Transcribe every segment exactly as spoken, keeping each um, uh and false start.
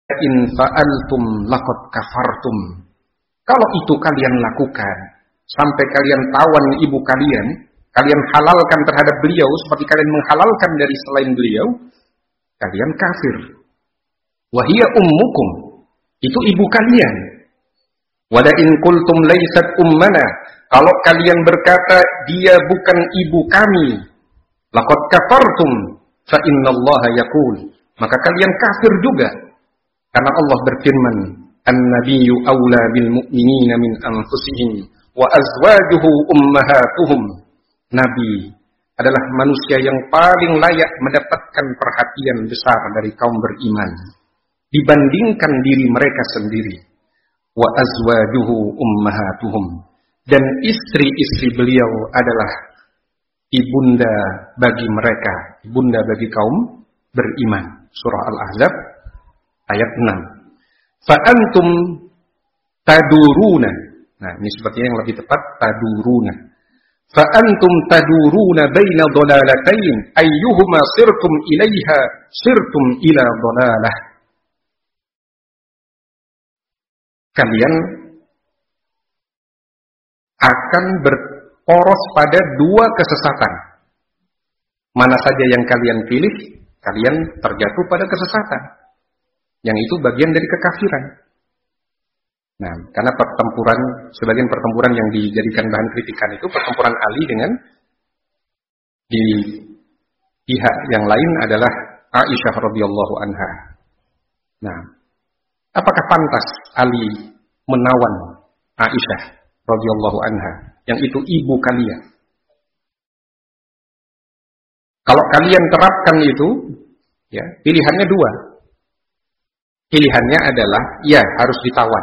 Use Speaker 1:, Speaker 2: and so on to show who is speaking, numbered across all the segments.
Speaker 1: in fa'altum laqad kafartum. Kalau itu kalian lakukan sampai kalian tawan ibu kalian, kalian halalkan terhadap beliau seperti kalian menghalalkan dari selain beliau, kalian kafir. Wa hiya ummukum, itu ibu kalian. Wa la in qultum laysat ummana, kalau kalian berkata dia bukan ibu kami, laqad kafartum fa innallaha yaqul, maka kalian kafir juga. Karena Allah berfirman, "An-nabiyyu aula bil mu'minina min anfusihim wa azwajuhu ummahatuhum." Nabi adalah manusia yang paling layak mendapatkan perhatian besar dari kaum beriman dibandingkan diri mereka sendiri. Wa azwajuhu ummahatuhum, dan istri-istri beliau adalah ibunda bagi mereka, ibunda bagi kaum beriman. Surah Al-Ahzab ayat enam. Fa antum taduruna. Nah, ini sepertinya yang lebih tepat taduruna. Fa antum taduruna baina dhalalatain ayyuhuma sirtum ilaiha sirtum ila dhalalah. Kalian akan berporos pada dua kesesatan. Mana saja yang kalian pilih, kalian terjatuh pada kesesatan. Yang itu bagian dari kekafiran. Nah, karena pertempuran, sebagian pertempuran yang dijadikan bahan kritikan itu pertempuran Ali dengan di pihak yang lain adalah Aisyah radhiyallahu anha. Nah, apakah pantas Ali menawan Aisyah radhiyallahu anha yang itu ibu kalian? Kalau kalian terapkan itu, ya, pilihannya dua. Pilihannya adalah, ya, harus ditawan.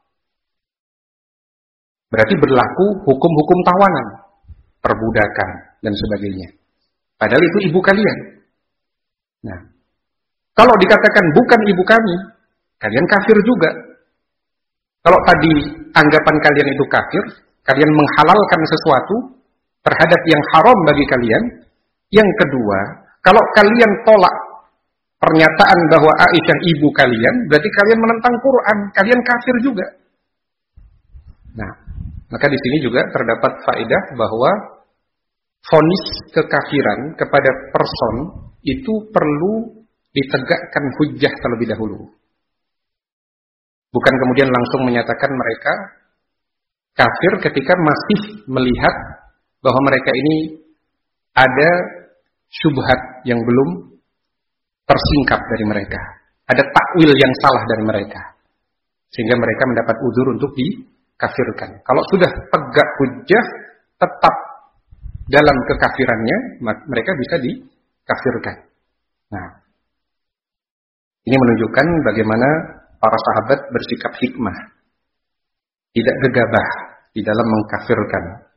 Speaker 1: Berarti berlaku hukum-hukum tawanan, perbudakan, dan sebagainya. Padahal itu ibu kalian. Nah, kalau dikatakan bukan ibu kami, kalian kafir juga. Kalau tadi anggapan kalian itu kafir, kalian menghalalkan sesuatu terhadap yang haram bagi kalian. Yang kedua, kalau kalian tolak pernyataan bahwa Aisyah ibu kalian, berarti kalian menentang Quran, kalian kafir juga. Nah, maka di sini juga terdapat faedah bahwa vonis kekafiran kepada person itu perlu ditegakkan hujjah terlebih dahulu. Bukan kemudian langsung menyatakan mereka kafir ketika masih melihat bahwa mereka ini ada syubhat yang belum tersingkap dari mereka. Ada takwil yang salah dari mereka. Sehingga mereka mendapat uzur untuk dikafirkan. Kalau sudah tegak hujjah, tetap dalam kekafirannya, mereka bisa dikafirkan. Nah, ini menunjukkan bagaimana para sahabat bersikap hikmah. Tidak gegabah di dalam mengkafirkan.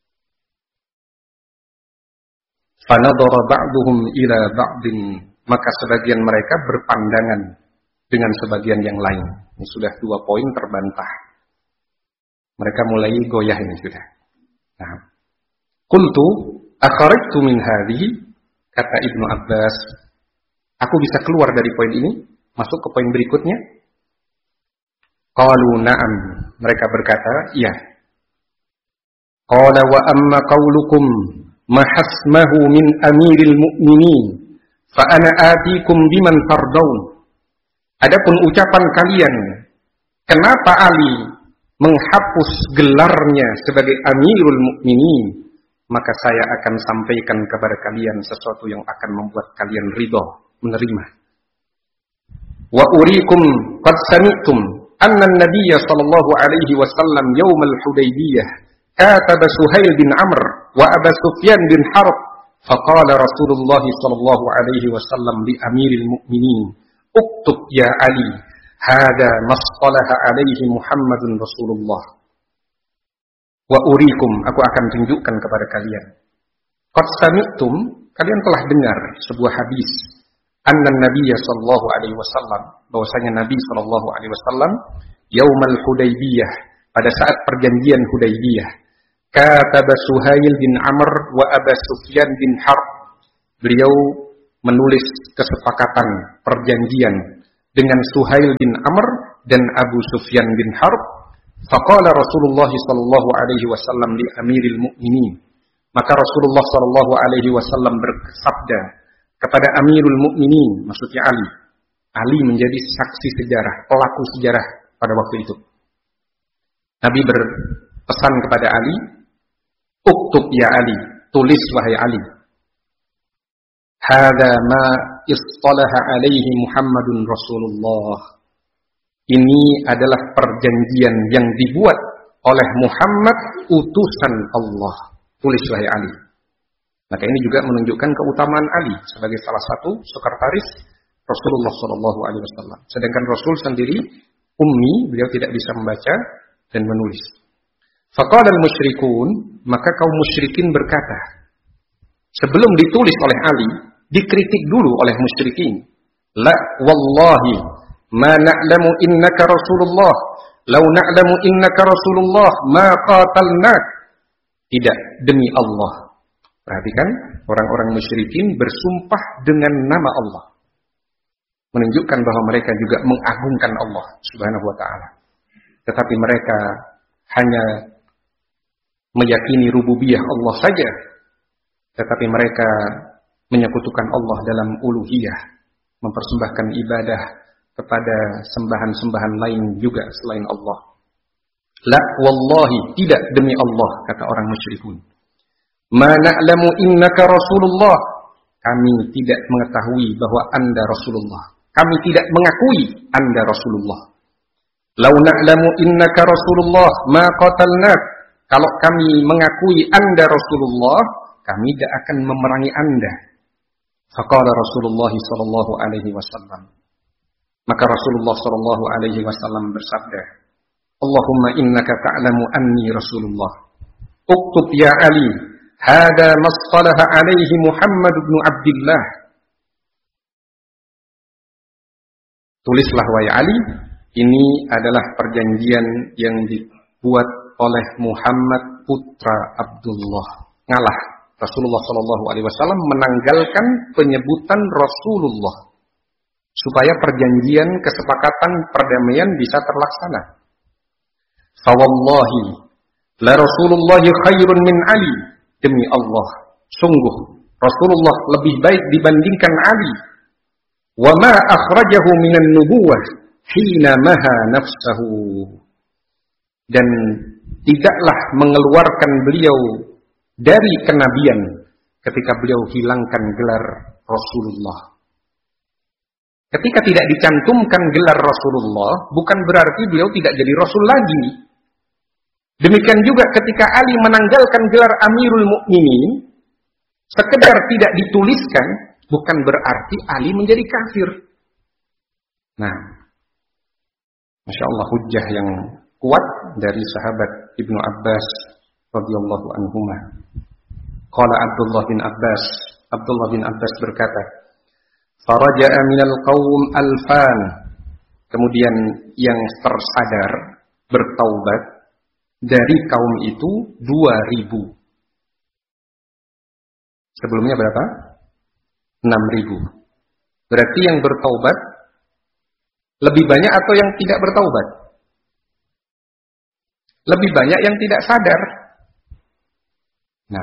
Speaker 1: Fanadhara ba'duhum ila ba'din, maka sebagian mereka berpandangan dengan sebagian yang lain. Ini sudah dua poin terbantah. Mereka mulai goyah ini sudah. Nah, qultu akharajtu min hadhihi, kata Ibnu Abbas, aku bisa keluar dari poin ini, masuk ke poin berikutnya. Qalu na'am, mereka berkata, iya. Qala wa amma qaulukum mahasmahu min amiril mu'minin fa ana atikum biman tardaun. Adapun ucapan kalian, kenapa Ali menghapus gelarnya sebagai Amirul Mukminin, maka saya akan sampaikan kepada kalian sesuatu yang akan membuat kalian ridha, menerima. Wa urikum qad sami'tum anna an-nabiy sallallahu alaihi wasallam yaum al-Hudaybiyah kataba Suhail bin Amr wa Abu Sufyan bin Harb faqala Rasulullah sallallahu alaihi wasallam li Amiril Mukminin uktub ya Ali hada masqalaha alaihi Muhammadun Rasulullah wa urikum, aku akan tunjukkan kepada kalian. Qad sami'tum, kalian telah dengar sebuah hadis, anna nabiyya sallallahu alaihi wasallam, bahwasanya Nabi sallallahu alaihi wasallam yaumal Hudaybiyah, pada saat perjanjian Hudaybiyah, kataba Suhail bin Amr wa Abu Sufyan bin Harb, beliau menulis kesepakatan perjanjian dengan Suhail bin Amr dan Abu Sufyan bin Harb. Faqala Rasulullah sallallahu alaihi wasallam li Amiril Mukminin. Maka Rasulullah sallallahu alaihi wasallam bersabda kepada Amirul Mukminin, maksudnya Ali. Ali menjadi saksi sejarah, pelaku sejarah pada waktu itu. Nabi berpesan kepada Ali, "Uktub ya Ali, tulis wahai Ali. Hadza ma istalaha alaihi Muhammadun Rasulullah." Ini adalah perjanjian yang dibuat oleh Muhammad utusan Allah. Tulis wahai Ali. Maka ini juga menunjukkan keutamaan Ali sebagai salah satu sekretaris Rasulullah Shallallahu Alaihi Wasallam. Sedangkan Rasul sendiri ummi, beliau tidak bisa membaca dan menulis. Faqala al-musyrikun, maka kaum musyrikin berkata, sebelum ditulis oleh Ali, dikritik dulu oleh musyrikin. La wallahi ma na'lamu innaka Rasulullah, law na'lamu innaka Rasulullah ma qatalnak. Tidak, demi Allah. Perhatikan, orang-orang musyrikin bersumpah dengan nama Allah, menunjukkan bahwa mereka juga mengagungkan Allah Subhanahu wa taala. Tetapi mereka hanya meyakini rububiyah Allah saja, tetapi mereka menyekutukan Allah dalam uluhiyah, mempersembahkan ibadah kepada sembahan-sembahan lain juga selain Allah. La wallahi, tidak, demi Allah, kata orang musyrikun. Ma na'lamu innaka Rasulullah, kami tidak mengetahui bahwa Anda Rasulullah. Kami tidak mengakui Anda Rasulullah. Lau na'lamu innaka Rasulullah ma qatalnak, kalau kami mengakui Anda Rasulullah, kami tidak akan memerangi Anda. Faqala Rasulullah sallallahu alaihi wasallam. Maka Rasulullah sallallahu alaihi wasallam bersabda, Allahumma innaka ta'lamu anni Rasulullah. Uktub ya Ali, hada masqalaha alaihi Muhammad bin Abdullah. Tulislah wahai Ali, ini adalah perjanjian yang dibuat oleh Muhammad putra Abdullah. Ngalah, Rasulullah sallallahu alaihi wasallam menanggalkan penyebutan Rasulullah supaya perjanjian kesepakatan perdamaian bisa terlaksana. Fawallahi la Rasulullah khairun min Ali, demi Allah, sungguh Rasulullah lebih baik dibandingkan Ali. Wa ma akhrajahu minan nubuwah hina maha nafsahu, dan tidaklah mengeluarkan beliau dari kenabian ketika beliau hilangkan gelar Rasulullah. Ketika tidak dicantumkan gelar Rasulullah, bukan berarti beliau tidak jadi Rasul lagi. Demikian juga ketika Ali menanggalkan gelar Amirul Mukminin, sekedar tidak dituliskan, bukan berarti Ali menjadi kafir. Nah, Masya Allah, hujjah yang kuat dari sahabat Ibnu Abbas radhiyallahu anhuma. Qala Abdullah bin Abbas, Abdullah bin Abbas berkata, faraja'a minal qaum alfan, kemudian yang tersadar bertaubat dari kaum itu dua ribu. Sebelumnya berapa? enam ribu. Berarti yang bertaubat lebih banyak atau yang tidak bertaubat? Lebih banyak yang tidak sadar. Nah,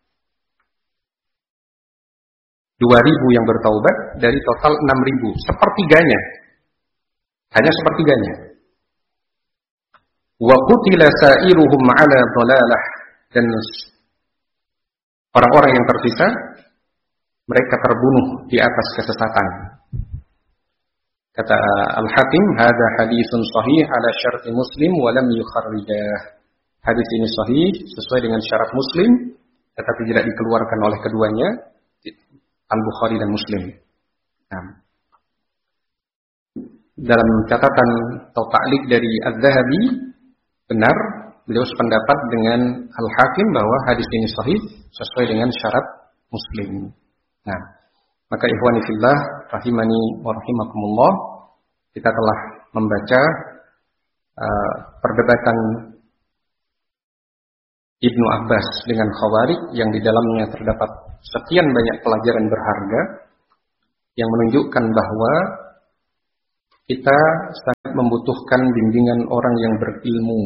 Speaker 1: dua ribu yang bertaubat dari total enam ribu, sepertiganya. Hanya sepertiganya. Wa qutila sa'iruhum 'ala dhalalah, dan orang-orang yang tersisa mereka terbunuh di atas kesesatan. Kata Al-Hakim, hadza haditsun shahih ala syarti Muslim wa lam yukharrijah. Hadis ini sahih sesuai dengan syarat Muslim, tetapi tidak dikeluarkan oleh keduanya, Al-Bukhari dan Muslim. Nah, dalam catatan atau ta'liq dari Az-Zahabi, benar, beliau sependapat dengan Al-Hakim bahwa hadis ini sahih sesuai dengan syarat Muslim. Nah, maka ikhwani fillah rahimani wa rahimakumullah, kita telah membaca uh, perdebatan Ibnu Abbas dengan Khawarij yang di dalamnya terdapat sekian banyak pelajaran berharga yang menunjukkan bahwa kita sangat membutuhkan bimbingan orang yang berilmu,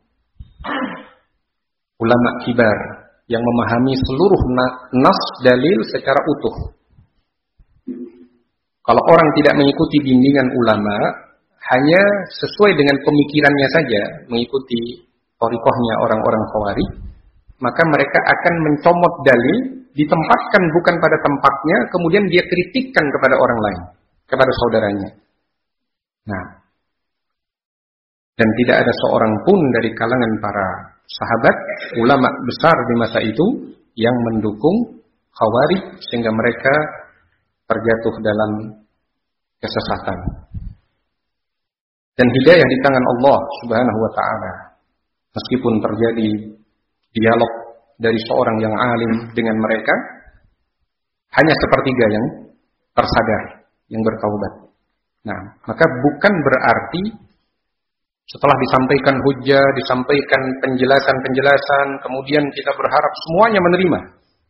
Speaker 1: ulama kibar, yang memahami seluruh nas dalil secara utuh. Kalau orang tidak mengikuti bimbingan ulama, hanya sesuai dengan pemikirannya saja, mengikuti thariqahnya orang-orang Khawarij, maka mereka akan mencomot dalil, ditempatkan bukan pada tempatnya, kemudian dia kritikkan kepada orang lain, kepada saudaranya. Nah, dan tidak ada seorang pun dari kalangan para sahabat, ulama besar di masa itu, yang mendukung Khawarij sehingga mereka terjatuh dalam kesesatan. Dan hidayah di tangan Allah Subhanahu wa ta'ala. Meskipun terjadi dialog dari seorang yang alim dengan mereka, hanya sepertiga yang tersadar, yang bertaubat. Nah, maka bukan berarti setelah disampaikan hujjah, disampaikan penjelasan-penjelasan, kemudian kita berharap semuanya menerima.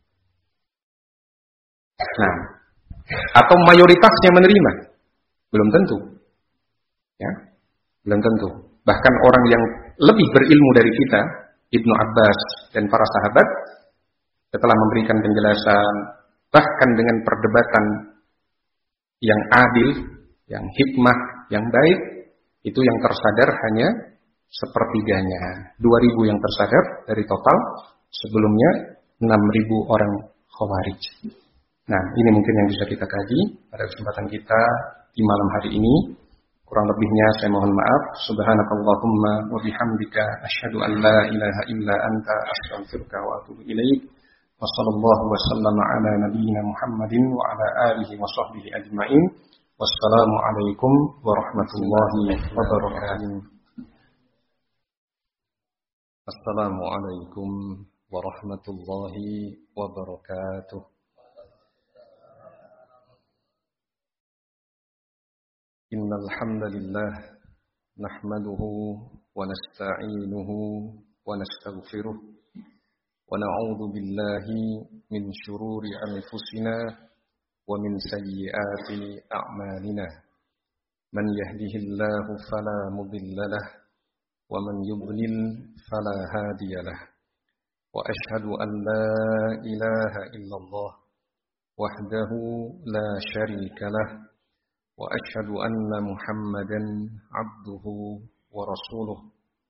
Speaker 1: Nah, atau mayoritasnya menerima. Belum tentu. Ya, belum tentu. Bahkan orang yang lebih berilmu dari kita, Ibnu Abbas dan para sahabat, setelah memberikan penjelasan, bahkan dengan perdebatan yang adil, yang hikmah, yang baik, itu yang tersadar hanya sepertiganya. dua ribu yang tersadar dari total, sebelumnya enam ribu orang Khawarij. Nah, ini mungkin yang bisa kita kaji pada kesempatan kita di malam hari ini. Kurang lebihnya saya mohon maaf. Subhanakallahumma wa bihamdika asyhadu an la ilaha illa anta astaghfiruka wa atubu ilaik. Wa sallallahu wa sallama ala nabiyyina Muhammadin wa ala alihi wa sahbihi ajmain. Wassalamu alaikum warahmatullahi wabarakatuh. Assalamualaikum warahmatullahi wabarakatuh. Innal hamdalillah nahmaduhu wa nasta'inuhu wa nastaghfiruh wa na'udzu billahi min shururi anfusina wa min sayyiati a'malina. Man yahdihillahu fala mudilla lahu wa man yudlil fala hadiya lahu. Wa ashhadu an la ilaha illallah wahdahu la syarika lahu. وأشهد أن محمدا عبده ورسوله.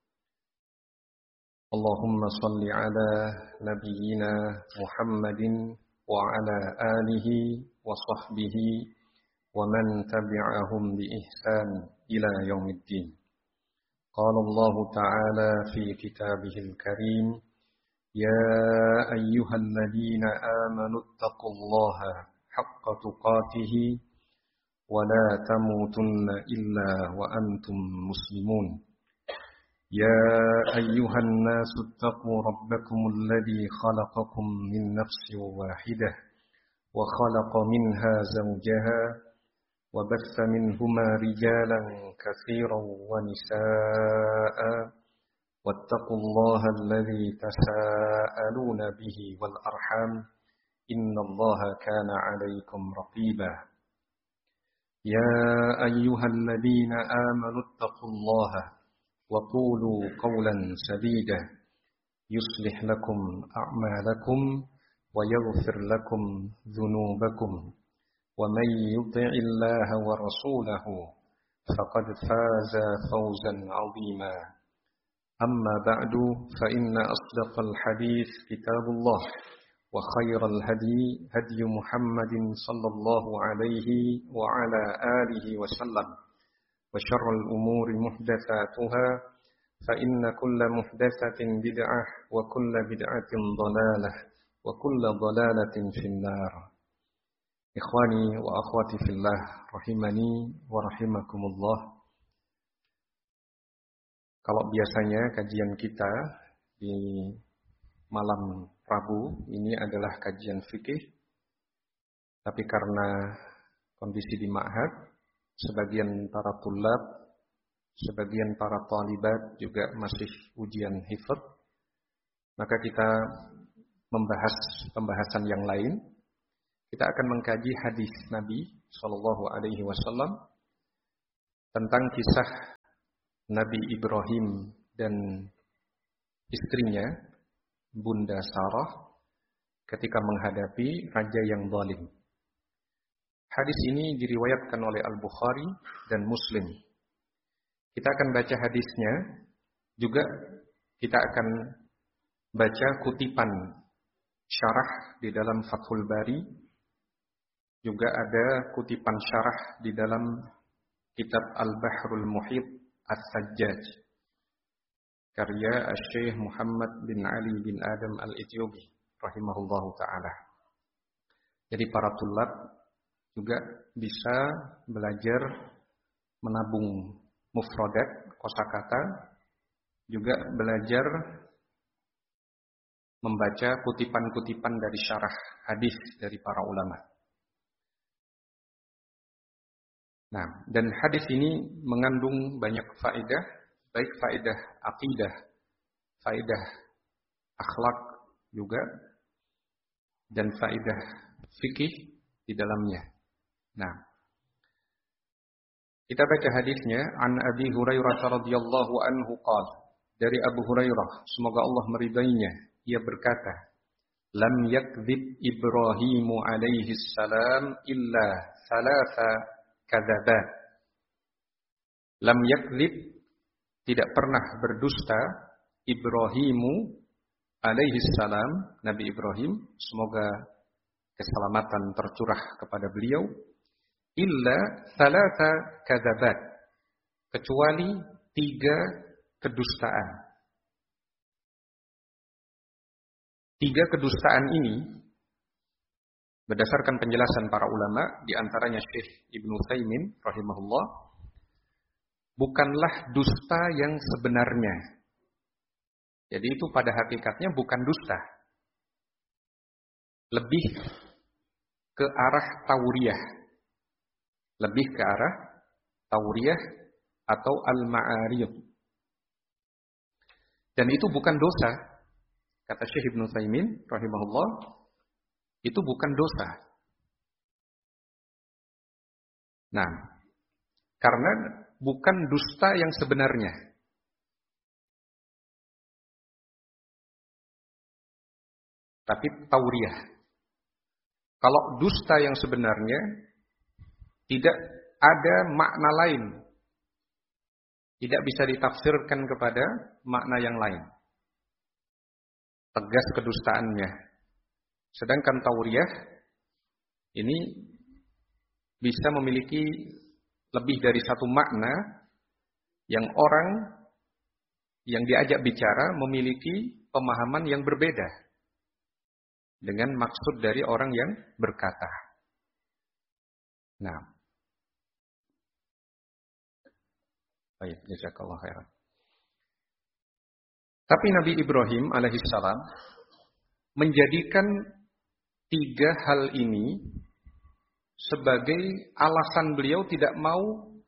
Speaker 1: اللهم صل على نبينا محمد وعلى آله وصحبه ومن تبعهم بإحسان إلى يوم الدين. قال الله تعالى في كتابه الكريم: يا أيها الذين آمنوا اتقوا الله حق تقاته ولا تموتن إلا وأنتم مسلمون. يا أيها الناس اتقوا ربكم الذي خلقكم من نفس واحدة وخلق منها زوجها وبث منهما رجالا كثيرا ونساء واتقوا الله الذي تساءلون به والأرحام إن الله كان عليكم رقيبا. يا أيها الذين آمنوا اتقوا الله وقولوا قولا سديدا يصلح لكم أعمالكم ويغفر لكم ذنوبكم ومن يطع الله ورسوله فقد فاز فوزا عظيما. أما بعد فإن أصدق الحديث كتاب الله وخير الهدي هدي محمد صلى الله عليه وعلى آله وسلم وشر الأمور محدثاتها فإن كل محدثة بدعة وكل بدعة ضلالة وكل ضلالة في النار. إخواني وأخواتي في الله rahimani wa rahimakumullah. Kalau biasanya kajian kita di malam Rabu ini adalah kajian fikih, tapi karena kondisi di ma'had, sebagian para tulab, sebagian para talibat juga masih ujian hifdz, maka kita membahas pembahasan yang lain. Kita akan mengkaji hadis Nabi Shallallahu Alaihi Wasallam tentang kisah Nabi Ibrahim dan istrinya, Bunda Sarah, ketika menghadapi raja yang zalim. Hadis ini diriwayatkan oleh Al-Bukhari dan Muslim. Kita akan baca hadisnya, juga kita akan baca kutipan syarah di dalam Fathul Bari, juga ada kutipan syarah di dalam kitab Al-Bahrul Muhit As-Sajjaj, karya Syekh Muhammad bin Ali bin Adam Al-Ethiopi rahimahullahu ta'ala. Jadi para tulab juga bisa belajar menabung mufradat, kosakata, juga belajar membaca kutipan-kutipan dari syarah hadis dari para ulama. Nah, dan hadis ini mengandung banyak faedah, baik faedah akidah, faedah akhlak juga, dan faedah fikih di dalamnya. Nah, kita baca hadisnya. An Abi Hurairah radhiyallahu anhu qala, dari Abu Hurairah, semoga Allah meridainya, ia berkata, lam yakdzib Ibrahimu alaihi salam illa thalatha kadzabat. Lam yakdzib, tidak pernah berdusta, Ibrahimu alaihi salam, Nabi Ibrahim, semoga keselamatan tercurah kepada beliau, illa thalatha kadzabat, kecuali tiga kedustaan. Tiga kedustaan ini berdasarkan penjelasan para ulama, di antaranya Syekh Ibnu Utsaimin rahimahullah, bukanlah dusta yang sebenarnya. Jadi itu pada hakikatnya bukan dusta. Lebih ke arah tauriyah. Lebih ke arah tauriyah atau al-ma'ariyah. Dan itu bukan dosa. Kata Syekh Ibnu Utsaimin rahimahullah, itu bukan dosa. Nah, karena bukan dusta yang sebenarnya. Tapi tauriyah. Kalau dusta yang sebenarnya, tidak ada makna lain. Tidak bisa ditafsirkan kepada makna yang lain. Tegas kedustaannya. Sedangkan tauriyah ini bisa memiliki lebih dari satu makna yang orang yang diajak bicara memiliki pemahaman yang berbeda dengan maksud dari orang yang berkata. Nah, baik, jazakallahu khairan. Tapi Nabi Ibrahim alaihissalam menjadikan tiga hal ini sebagai alasan beliau tidak mau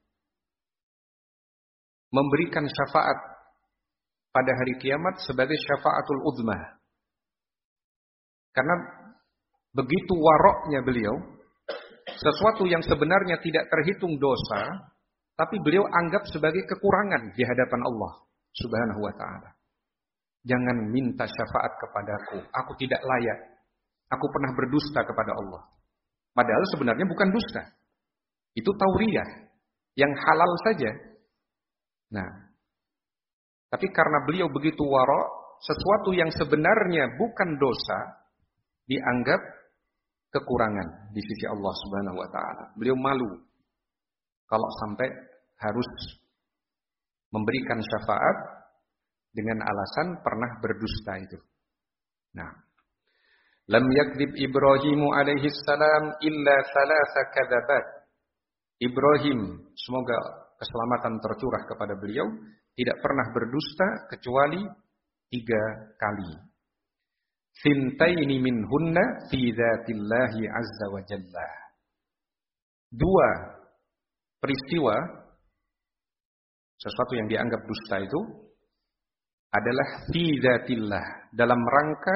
Speaker 1: memberikan syafaat pada hari kiamat sebagai syafaatul uzma. Karena begitu waroknya beliau, sesuatu yang sebenarnya tidak terhitung dosa, tapi beliau anggap sebagai kekurangan di hadapan Allah Subhanahu wa ta'ala. Jangan minta syafaat kepadaku, aku tidak layak. Aku pernah berdusta kepada Allah. Padahal sebenarnya bukan dusta. Itu tauriyah, yang halal saja. Nah, tapi karena beliau begitu warok, sesuatu yang sebenarnya bukan dosa, dianggap kekurangan di sisi Allah Subhanahu wa ta'ala. Beliau malu kalau sampai harus memberikan syafaat dengan alasan pernah berdusta itu. Nah, lam yakdzib Ibrahimu alaihi salam illa thalatha kadzabat. Ibrahim, semoga keselamatan tercurah kepada beliau, tidak pernah berdusta kecuali tiga kali. Sintaini minhunna fi dzatillahi azza wa jalla. Dua peristiwa, sesuatu yang dianggap dusta itu adalah fi dzatillah, dalam rangka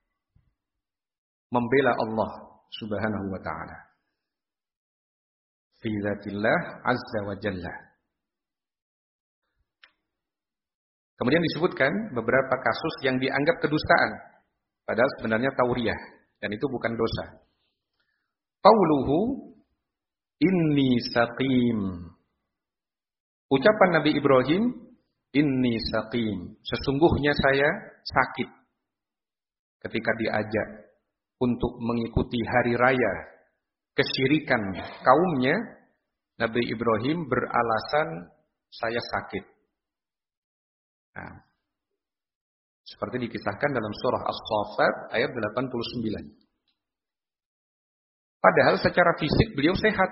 Speaker 1: membela Allah Subhanahu wa ta'ala. Fi dzatillah azza wa jalla. Kemudian disebutkan beberapa kasus yang dianggap kedustaan, padahal sebenarnya tauriyah, dan itu bukan dosa. Qauluhu inni saqim. Ucapan Nabi Ibrahim, inni saqim. Sesungguhnya saya sakit. Ketika diajak untuk mengikuti hari raya kesyirikan kaumnya, Nabi Ibrahim beralasan saya sakit. Nah, seperti dikisahkan dalam surah As-Saffat ayat delapan puluh sembilan. Padahal secara fisik beliau sehat.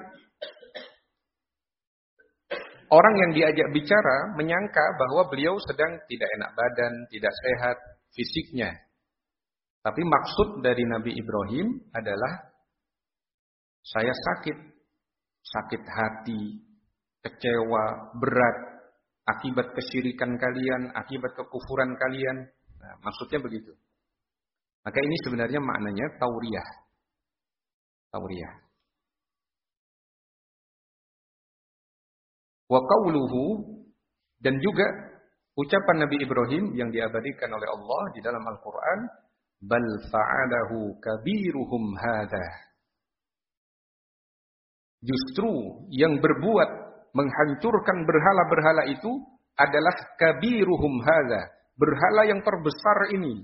Speaker 1: Orang yang diajak bicara menyangka bahwa beliau sedang tidak enak badan, tidak sehat fisiknya. Tapi maksud dari Nabi Ibrahim adalah saya sakit, sakit hati, kecewa, berat, akibat kesyirikan kalian, akibat kekufuran kalian. Nah, maksudnya begitu. Maka ini sebenarnya maknanya tauriyah. Tauriyah. Wa qauluhu, dan juga ucapan Nabi Ibrahim yang diabadikan oleh Allah di dalam Al-Quran, bal fa'alahu kabiruhum hadha. Justru yang berbuat menghancurkan berhala-berhala itu adalah kabiruhum hadza, berhala yang terbesar ini.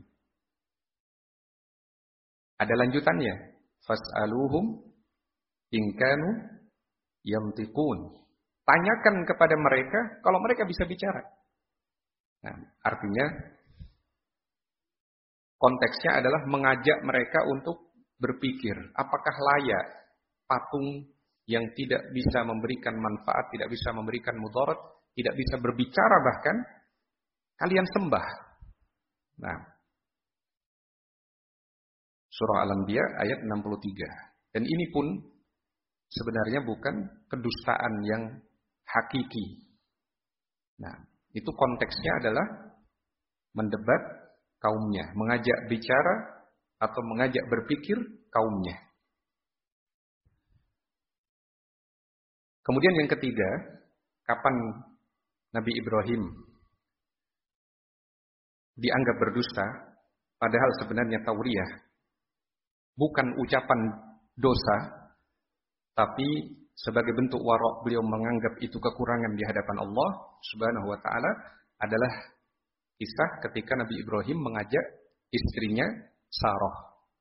Speaker 1: Ada lanjutannya, fas'aluhum in kanu yantiqun. Tanyakan kepada mereka kalau mereka bisa bicara. Nah, artinya konteksnya adalah mengajak mereka untuk berpikir, apakah layak patung yang tidak bisa memberikan manfaat, tidak bisa memberikan mudarat, tidak bisa berbicara bahkan, kalian sembah. Nah, surah Al-Anbiya ayat enam puluh tiga. Dan ini pun sebenarnya bukan kedustaan yang hakiki. Nah, itu konteksnya adalah mendebat kaumnya, mengajak bicara atau mengajak berpikir kaumnya. Kemudian yang ketiga, kapan Nabi Ibrahim dianggap berdusta, padahal sebenarnya tauriyah, bukan ucapan dosa, tapi sebagai bentuk warok beliau menganggap itu kekurangan di hadapan Allah Subhanahu wa taala, adalah kisah ketika Nabi Ibrahim mengajak istrinya Sarah.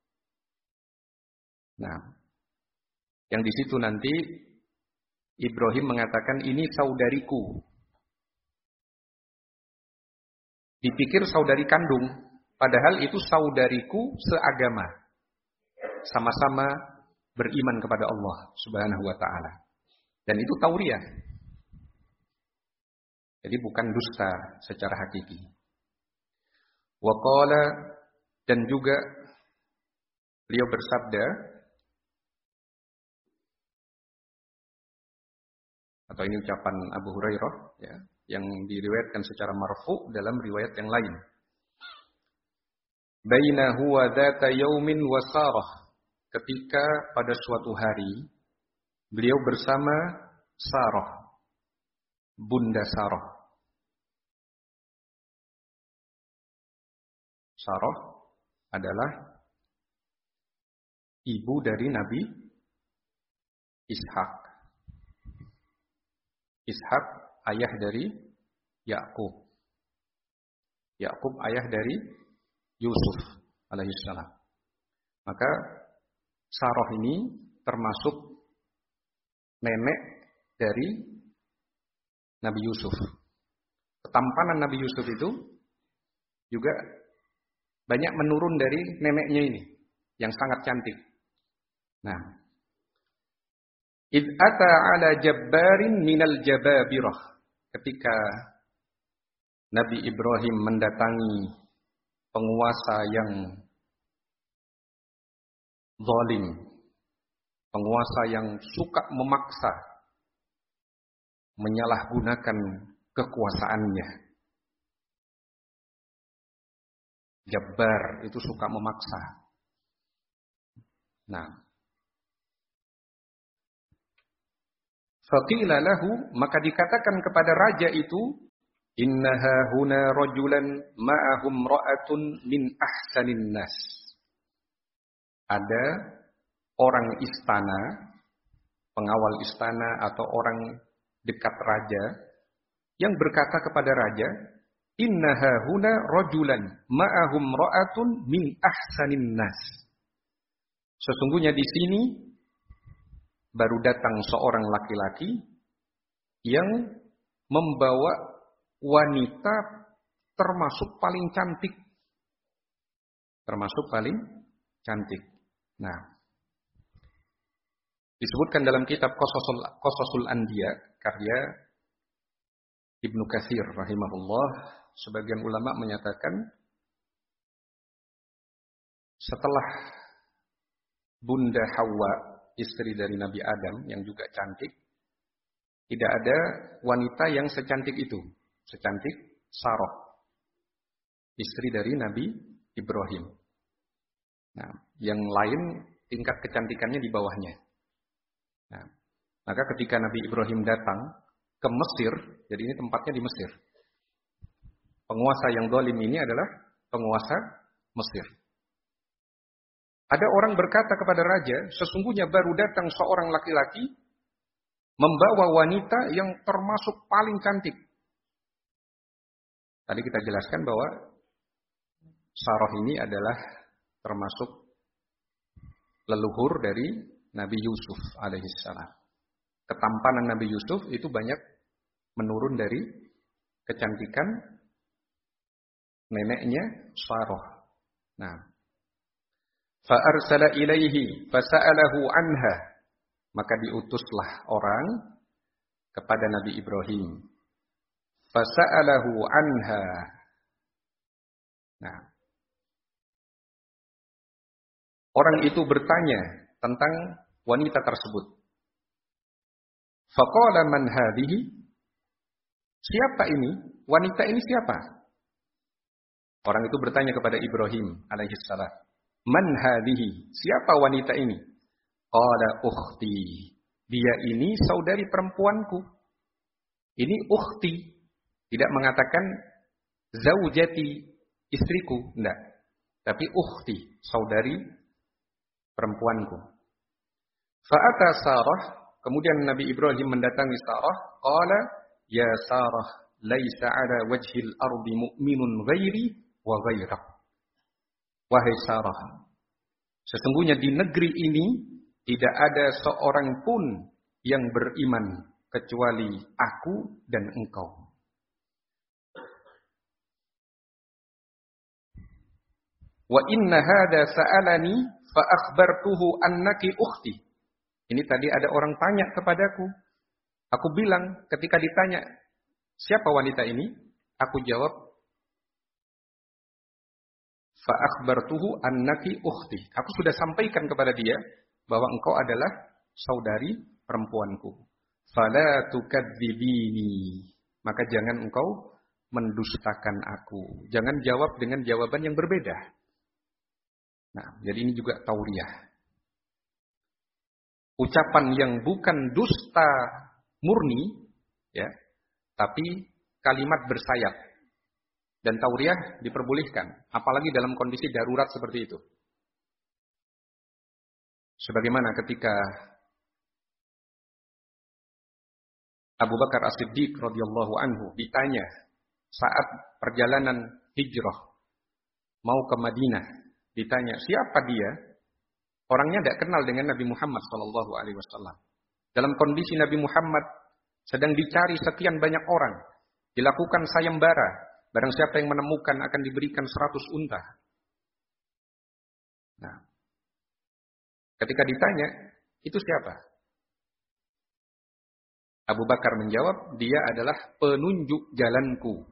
Speaker 1: Nah, yang di situ nanti Ibrahim mengatakan ini saudariku. Dipikir saudari kandung, padahal itu saudariku seagama. Sama-sama beriman kepada Allah Subhanahu wa taala. Dan itu tauriyah. Jadi bukan dusta secara hakiki. Wa qala, dan juga beliau bersabda, atau ini ucapan Abu Hurairah ya, yang diriwayatkan secara marfu dalam riwayat yang lain. Baina huwa dzata yaumin wa Sarah, ketika pada suatu hari beliau bersama Sarah, Bunda Sarah. Sarah adalah ibu dari Nabi Ishak. Ishak ayah dari Yakub. Yakub ayah dari Yusuf alaihissalam. Maka Sarah ini termasuk nenek dari Nabi Yusuf. Ketampanan Nabi Yusuf itu juga banyak menurun dari neneknya ini yang sangat cantik. Nah, id ata ala jabbarin minal jababirah, ketika Nabi Ibrahim mendatangi penguasa yang zalim, penguasa yang suka memaksa, menyalahgunakan kekuasaannya. Jabbar itu suka memaksa. Nah, faqila lahu, maka dikatakan kepada raja itu, innaha huna rajulan ma'ahum ra'atun min ahsanin nas. Ada orang istana, pengawal istana atau orang dekat raja yang berkata kepada raja, innaha huna rajulan ma'ahum ra'atun min ahsanin nas. Sesungguhnya di sini baru datang seorang laki-laki yang membawa wanita termasuk paling cantik. Termasuk paling cantik. Nah, disebutkan dalam kitab Qasasul, Qasasul Anbiya karya Ibnu Katsir rahimahullah, sebagian ulama menyatakan setelah Bunda Hawa, istri dari Nabi Adam yang juga cantik, tidak ada wanita yang secantik itu, secantik Sarah, istri dari Nabi Ibrahim. Nah, yang lain tingkat kecantikannya di bawahnya. Nah, maka ketika Nabi Ibrahim datang ke Mesir, jadi ini tempatnya di Mesir. Penguasa yang zalim ini adalah penguasa Mesir. Ada orang berkata kepada raja, sesungguhnya baru datang seorang laki-laki membawa wanita yang termasuk paling cantik. Tadi kita jelaskan bahwa Sarah ini adalah termasuk leluhur dari Nabi Yusuf alaihissalam. Ketampanan Nabi Yusuf itu banyak menurun dari kecantikan neneknya Sarah. Nah, fa arsala ilaihi fasa'alahu anha, maka diutuslah orang kepada Nabi Ibrahim. Fasa'alahu anha. Nah, orang itu bertanya tentang wanita tersebut. Faqala man hadhihi? Siapa ini? Wanita ini siapa? Orang itu bertanya kepada Ibrahim alaihissalam. Man hadhihi? Siapa wanita ini? Qala ukhti. Dia ini saudari perempuanku. Ini ukhti. Tidak mengatakan zaujati, istriku, enggak. Tapi ukhti, saudari perempuanku. Fa'ata Sarah, kemudian Nabi Ibrahim mendatangi Sarah, qala ya Sarah, laisa ala wajhil ardi mu'minun ghairi wa ghairak. Wahai Sarah, sesungguhnya di negeri ini tidak ada seorang pun yang beriman kecuali aku dan engkau. Wa inna hada sa'alani fa akhbartuhu annaki ukhti. Ini tadi ada orang tanya kepadaku. Aku bilang ketika ditanya, siapa wanita ini? Aku jawab, fa akhbartuhu annaki ukhti. Aku sudah sampaikan kepada dia bahwa engkau adalah saudari perempuanku. Fala tukadzibini. Maka jangan engkau mendustakan aku. Jangan jawab dengan jawaban yang berbeda. Nah, jadi ini juga tauriyah. Ucapan yang bukan dusta murni, ya, tapi kalimat bersayap. Dan tauriyah diperbolehkan, apalagi dalam kondisi darurat seperti itu. Sebagaimana ketika Abu Bakar As-Siddiq radhiyallahu anhu ditanya saat perjalanan hijrah mau ke Madinah. Ditanya, siapa dia? Orangnya tidak kenal dengan Nabi Muhammad shallallahu alaihi wasallam. Dalam kondisi Nabi Muhammad sedang dicari sekian banyak orang. Dilakukan sayembara. Barang siapa yang menemukan akan diberikan seratus unta. Nah, ketika ditanya, itu siapa? Abu Bakar menjawab, dia adalah penunjuk jalanku.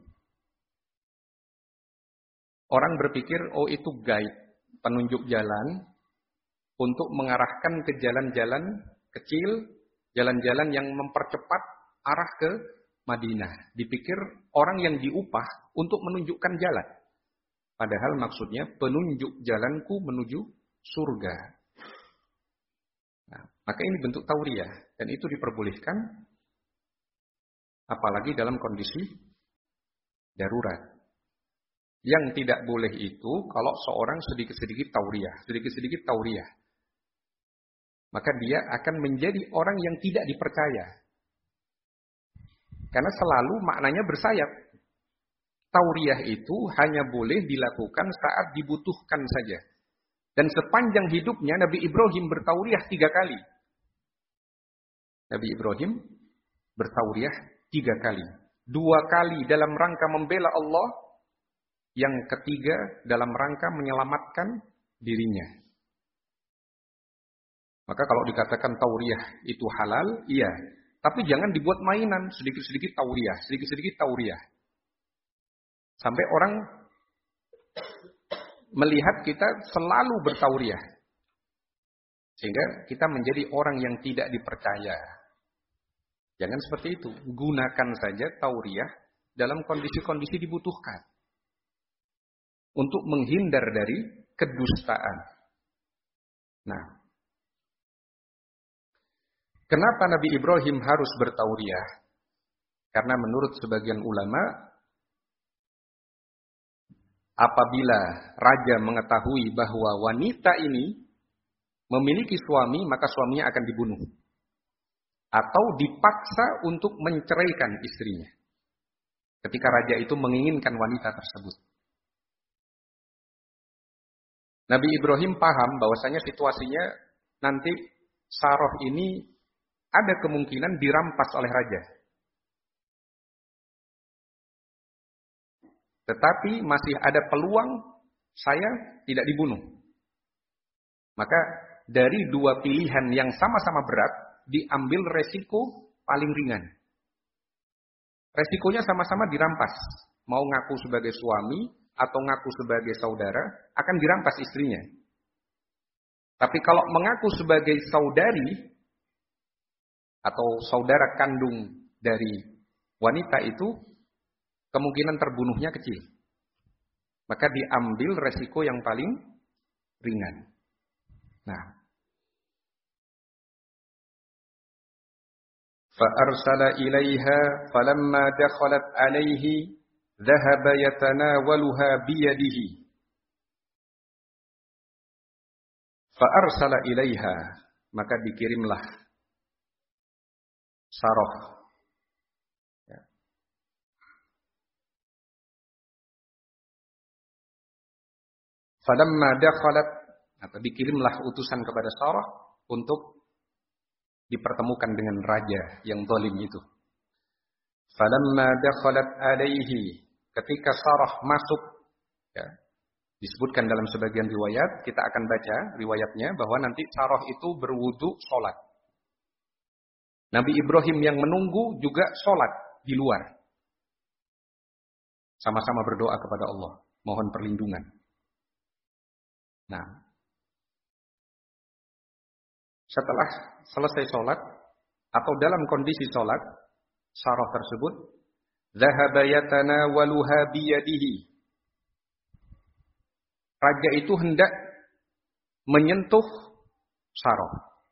Speaker 1: Orang berpikir, oh itu guide. Penunjuk jalan untuk mengarahkan ke jalan-jalan kecil, jalan-jalan yang mempercepat arah ke Madinah. Dipikir orang yang diupah untuk menunjukkan jalan. Padahal maksudnya penunjuk jalanku menuju surga. Nah, maka ini bentuk tauriyah dan itu diperbolehkan apalagi dalam kondisi darurat. Yang tidak boleh itu kalau seorang sedikit-sedikit tauriah, sedikit-sedikit tauriah. Maka dia akan menjadi orang yang tidak dipercaya. Karena selalu maknanya bersayap. Tauriah itu hanya boleh dilakukan saat dibutuhkan saja. Dan sepanjang hidupnya Nabi Ibrahim bertauriah tiga kali. Nabi Ibrahim bertauriah tiga kali. Dua kali dalam rangka membela Allah. Yang ketiga dalam rangka menyelamatkan dirinya. Maka kalau dikatakan tauriah itu halal, iya. Tapi jangan dibuat mainan, sedikit-sedikit tauriah, sedikit-sedikit tauriah. Sampai orang melihat kita selalu bertauriah. Sehingga kita menjadi orang yang tidak dipercaya. Jangan seperti itu. Gunakan saja tauriah dalam kondisi-kondisi dibutuhkan. Untuk menghindar dari kedustaan. Nah, kenapa Nabi Ibrahim harus bertauriah? Karena menurut sebagian ulama, apabila raja mengetahui bahwa wanita ini memiliki suami, maka suaminya akan dibunuh. Atau dipaksa untuk menceraikan istrinya. Ketika raja itu menginginkan wanita tersebut. Nabi Ibrahim paham bahwasanya situasinya nanti Saroh ini ada kemungkinan dirampas oleh raja. Tetapi masih ada peluang saya tidak dibunuh. Maka dari dua pilihan yang sama-sama berat, diambil resiko paling ringan. Resikonya sama-sama dirampas. Mau ngaku sebagai suami atau ngaku sebagai saudara, akan dirampas istrinya. Tapi kalau mengaku sebagai saudari, atau saudara kandung dari wanita itu, kemungkinan terbunuhnya kecil. Maka diambil resiko yang paling ringan. Nah. فَأَرْسَلَ إِلَيْهَا فَلَمَّا دَخَلَتْ عَلَيْهِ ذَهَبَ يَتَنَاوَلُهَا بِيَدِهِ فَأَرْسَلَ إِلَيْهَا, maka dikirimlah Saroh. Ya. فَلَمَّا دَخَلَتْ, atau dikirimlah utusan kepada Saroh untuk dipertemukan dengan raja yang zalim itu. فَلَمَّا دَخَلَتْ عَلَيْهِ, ketika Saroh masuk, ya, disebutkan dalam sebagian riwayat, kita akan baca riwayatnya, bahwa nanti Saroh itu berwudu sholat. Nabi Ibrahim yang menunggu juga sholat di luar. Sama-sama berdoa kepada Allah, mohon perlindungan. Nah, setelah selesai sholat, atau dalam kondisi sholat, Saroh tersebut, Dhahaba yatanawaluha biyadihi. Raja itu hendak menyentuh Saroh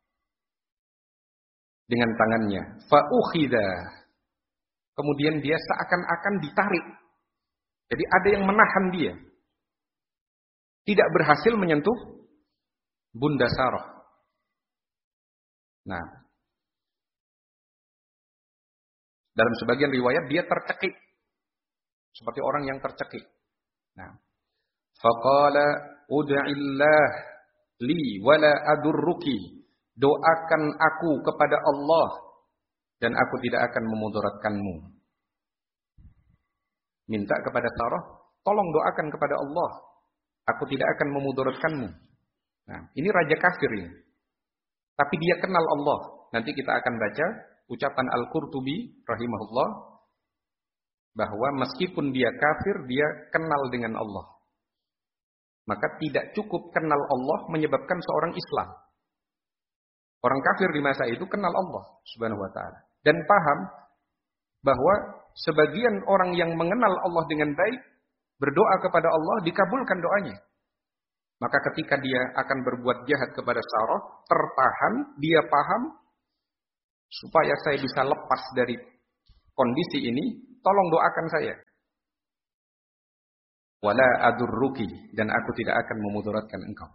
Speaker 1: dengan tangannya. Fa'ukhidha. Kemudian dia seakan-akan ditarik. Jadi ada yang menahan dia. Tidak berhasil menyentuh Bunda Saroh. Nah, dalam sebagian riwayat dia tercekik. Seperti orang yang tercekik. Nah, faqala ud'illah li wala adurruki. Doakan aku kepada Allah dan aku tidak akan memudaratkanmu. Minta kepada Saroh, tolong doakan kepada Allah. Aku tidak akan memudaratkanmu. Nah, ini raja kafir ini. Tapi dia kenal Allah. Nanti kita akan baca ucapan Al-Qurtubi rahimahullah bahwa meskipun dia kafir, dia kenal dengan Allah. Maka tidak cukup kenal Allah menyebabkan seorang Islam. Orang kafir di masa itu kenal Allah Subhanahu wa taala dan paham bahwa sebagian orang yang mengenal Allah dengan baik berdoa kepada Allah dikabulkan doanya. Maka ketika dia akan berbuat jahat kepada Saroh, tertahan, dia paham supaya saya bisa lepas dari kondisi ini, tolong doakan saya. wala adurruki, dan aku tidak akan memudaratkan engkau.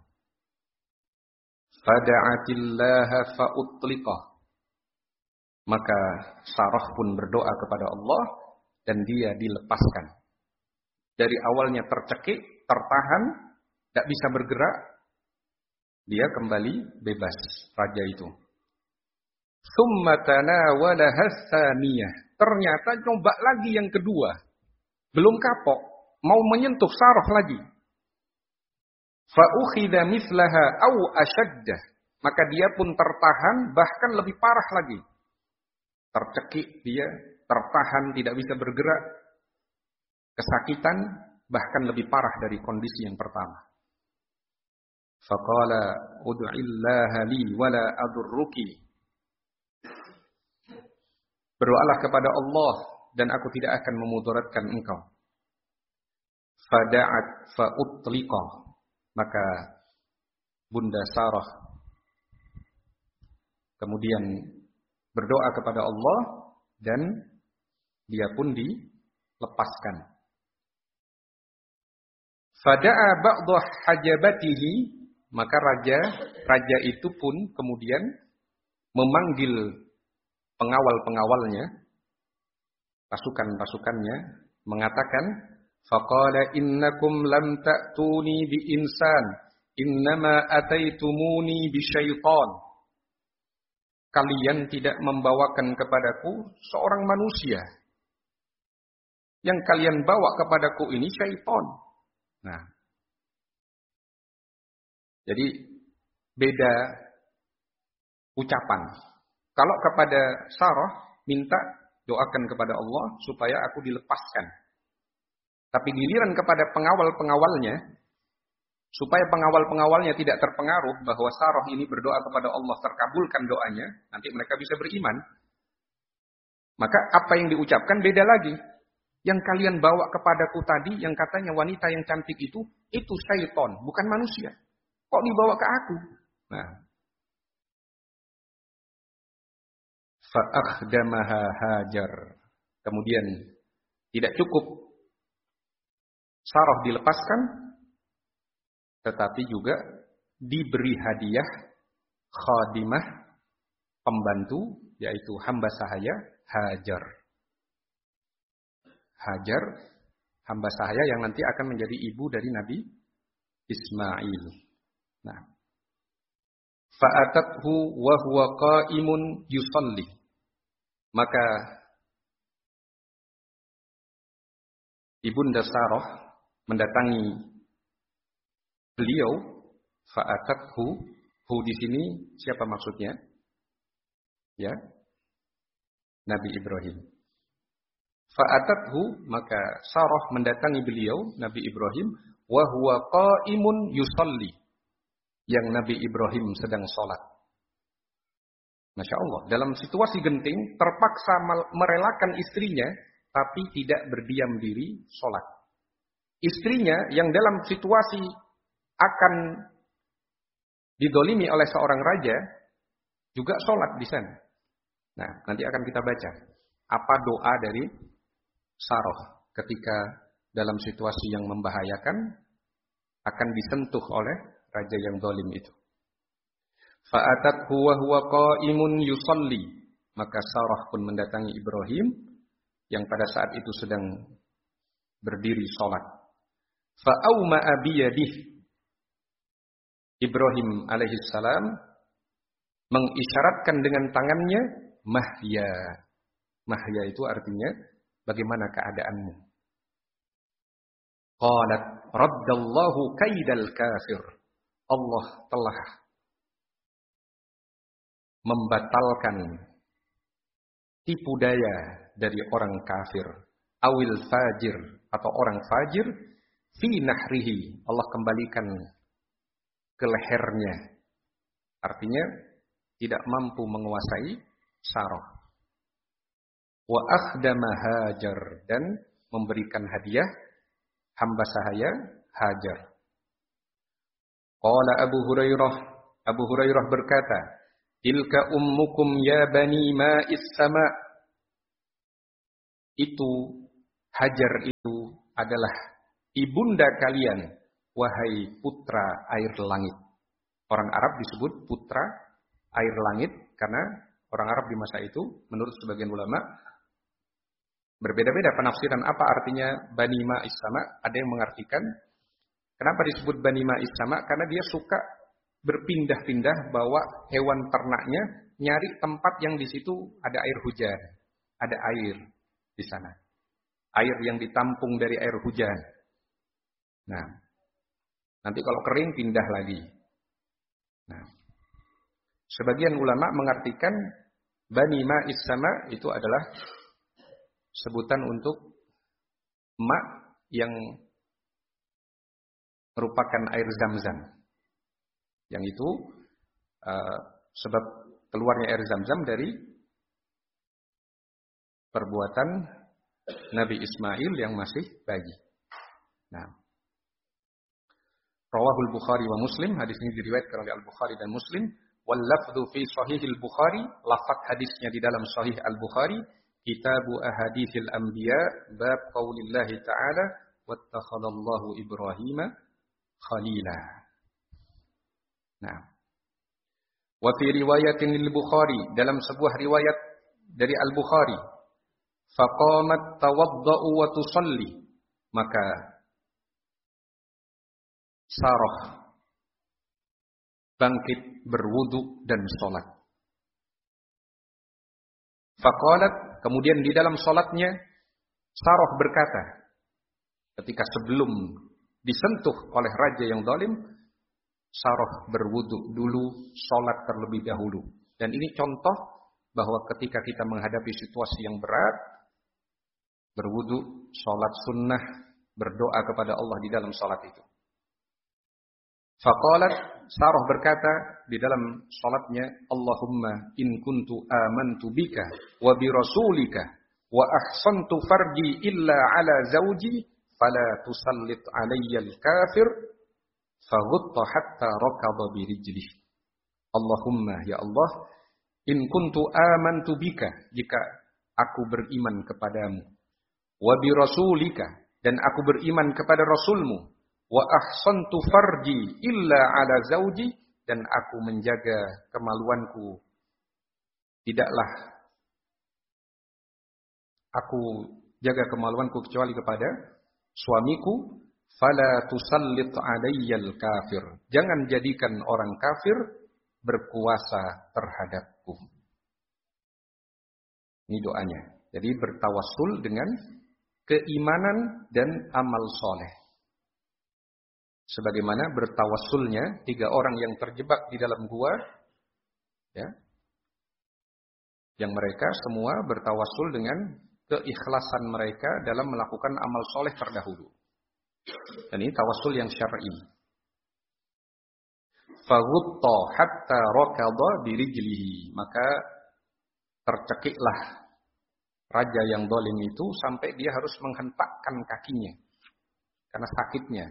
Speaker 1: Fada'atillaha fa'utliqah, maka Sarah pun berdoa kepada Allah dan dia dilepaskan. Dari awalnya tercekik, tertahan, tidak bisa bergerak, dia kembali bebas, raja itu. Tsumma tanawalaha tsaniyah, ternyata coba lagi yang kedua, belum kapok, mau menyentuh Sarah lagi. Fa ukhidha mislaha aw ashaddah, maka dia pun tertahan bahkan lebih parah lagi. Tercekik dia, tertahan, tidak bisa bergerak, kesakitan, bahkan lebih parah dari kondisi yang pertama. Faqala ud'illaha li wala adurruki, berdoalah kepada Allah dan aku tidak akan memudaratkan engkau. Fada'at fa'utliqa, maka Bunda Sarah kemudian berdoa kepada Allah dan dia pun dilepaskan. Fada'a ba'dha hajabatihi, maka raja raja itu pun kemudian memanggil pengawal-pengawalnya, pasukan-pasukannya, mengatakan, faqala innakum lam ta'tuni bi insan, innama ataitumuni bi syaitan. Kalian tidak membawakan kepadaku seorang manusia. Yang kalian bawa kepadaku ini syaitan. Nah, jadi beda ucapan. Kalau kepada Sarah, minta doakan kepada Allah supaya aku dilepaskan. Tapi giliran kepada pengawal-pengawalnya, supaya pengawal-pengawalnya tidak terpengaruh bahwa Sarah ini berdoa kepada Allah, terkabulkan doanya, nanti mereka bisa beriman. Maka apa yang diucapkan beda lagi. Yang kalian bawa kepadaku tadi, yang katanya wanita yang cantik itu, itu syaitan, bukan manusia. Kok dibawa ke aku? Nah, fa'akhdamaha Hajar. Kemudian tidak cukup Sarah dilepaskan, tetapi juga diberi hadiah khadimah, pembantu, yaitu hamba sahaya Hajar. Hajar, hamba sahaya yang nanti akan menjadi ibu dari Nabi Ismail. Nah, fa'atathu wa huwa qa'imun yusalli. Maka Ibunda Sarah mendatangi beliau, fa'atathu, hu di sini siapa maksudnya? Ya, Nabi Ibrahim. Fa'atathu, maka Sarah mendatangi beliau, Nabi Ibrahim, wa huwa qa'imun yusalli, yang Nabi Ibrahim sedang sholat. Masya Allah, dalam situasi genting, terpaksa merelakan istrinya, tapi tidak berdiam diri sholat. Istrinya yang dalam situasi akan didolimi oleh seorang raja, juga sholat di sana. Nah, nanti akan kita baca apa doa dari Sarah ketika dalam situasi yang membahayakan akan disentuh oleh raja yang zalim itu. Fa'atathu wa huwa qa'imun yusalli, maka Sarah pun mendatangi Ibrahim yang pada saat itu sedang berdiri salat. Fa'auma'a biyadihi, Ibrahim alaihissalam mengisyaratkan dengan tangannya mahya. Mahya itu artinya bagaimana keadaanmu. Qalat raddallahu kaidal kafir. Allah telah membatalkan tipu daya dari orang kafir. Awil fajir, atau orang fajir. Fi nahrihi, Allah kembalikan ke lehernya. Artinya tidak mampu menguasai Sarah. Wa akhdama Hajar, dan memberikan hadiah hamba sahaya Hajar. Qala Abu Hurairah, Abu Hurairah berkata, tilka ummukum ya bani ma'is sama. Itu Hajar itu adalah ibunda kalian, wahai putra air langit. Orang Arab disebut putra air langit karena orang Arab di masa itu menurut sebagian ulama berbeda-beda penafsiran apa artinya Bani Ma'is Sama. Ada yang mengartikan kenapa disebut Bani Ma'is Sama karena dia suka berpindah-pindah bawa hewan ternaknya nyari tempat yang di situ ada air hujan, ada air di sana. Air yang ditampung dari air hujan. Nah, nanti kalau kering pindah lagi. Nah, sebagian ulama mengartikan Bani Ma'is Sama itu adalah sebutan untuk ma' yang merupakan air Zam-Zam. Yang itu uh, sebab keluarnya air Zam-Zam dari perbuatan Nabi Ismail yang masih bayi. Nah, Rawahul Bukhari wa Muslim, hadis ini diriwayatkan oleh Al-Bukhari dan Muslim. Wal lafdhu fi Sahihil Bukhari, lafaz hadisnya di dalam Sahih Al-Bukhari, Kitabu Ahaditsil Anbiya, bab qaulillahi ta'ala, wattakhadallahu Ibrahima khalila. Nah, wa fi riwayatin lil-Bukhari, dalam sebuah riwayat dari Al-Bukhari, faqamat tawadda'u wa tusalli, maka Sarah bangkit berwudu dan sholat. Faqalat, kemudian di dalam sholatnya Sarah berkata, ketika sebelum disentuh oleh raja yang zalim, Sarah berwudu dulu, sholat terlebih dahulu. Dan ini contoh bahwa ketika kita menghadapi situasi yang berat, berwudu, sholat sunnah, berdoa kepada Allah di dalam sholat itu. Faqalat, Sarah berkata di dalam salatnya, Allahumma in kuntu amantu bika wa bi rasulika wa ahsantu farji illa ala zawji fala tusallit alayya al-kafir faghutta hatta rakada bi rijlih. Allahumma ya Allah, in kuntu amantu bika, jika aku beriman kepadamu, wa bi rasulika, dan aku beriman kepada Rasulmu, wa ahsantu farji illa ala zauji, dan aku menjaga kemaluanku, tidaklah aku jaga kemaluanku kecuali kepada suamiku, fala tusallit alayyal kafir, jangan jadikan orang kafir berkuasa terhadapku. Ini doanya. Jadi bertawassul dengan keimanan dan amal soleh. Sebagaimana bertawassulnya tiga orang yang terjebak di dalam gua, ya, yang mereka semua bertawassul dengan keikhlasan mereka dalam melakukan amal soleh terdahulu. Dan ini tawassul yang syar'i. Faghutta hatta rakada birijlihi, maka tercekiklah raja yang zalim itu sampai dia harus menghentakkan kakinya karena sakitnya.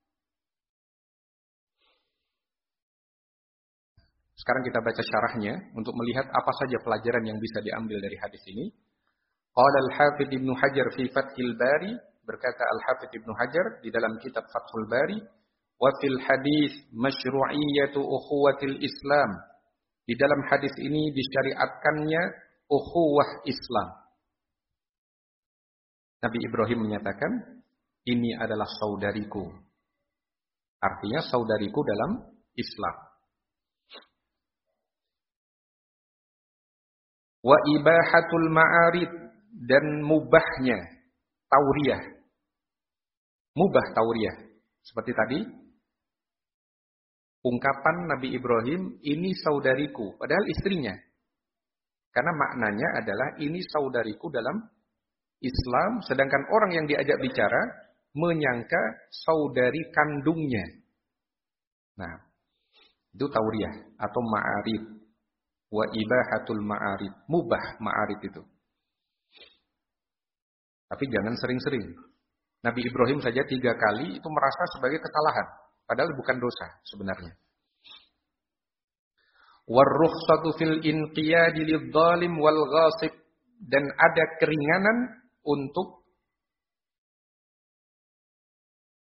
Speaker 1: Sekarang kita baca syarahnya untuk melihat apa saja pelajaran yang bisa diambil dari hadis ini. Qala al-Hafidz Ibnu Hajar fi Fathil Bari, berkata Al-Hafidz Ibnu Hajar di dalam kitab Fathul Bari, wa fil hadis masyru'iyyatu ukhuwatil Islam. Di dalam hadis ini disyariatkannya ukhuwah Islam. Nabi Ibrahim menyatakan, ini adalah saudariku. Artinya saudariku dalam Islam. Wa ibahatul ma'arid, dan mubahnya tauriyah. Mubah tauriyah. Seperti tadi, ungkapan Nabi Ibrahim, ini saudariku, padahal istrinya. Karena maknanya adalah ini saudariku dalam Islam, sedangkan orang yang diajak bicara menyangka saudari kandungnya. Nah, itu tauriyah atau ma'arid. Wa ibahatul ma'arid, mubah ma'arid itu. Tapi jangan sering-sering. Nabi Ibrahim saja tiga kali itu merasa sebagai kesalahan, padahal bukan dosa sebenarnya. War-rukhsatu fil inqiyadi lidh-dhalim wal ghasib, dan ada keringanan untuk